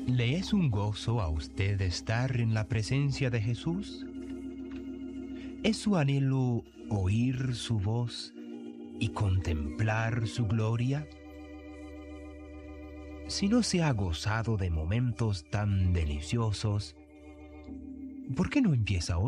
¿Le es un gozo a usted estar en la presencia de Jesús? ¿Es su anhelo oír su voz y contemplar su gloria? Si no se ha gozado de momentos tan deliciosos, ¿por qué no empieza hoy?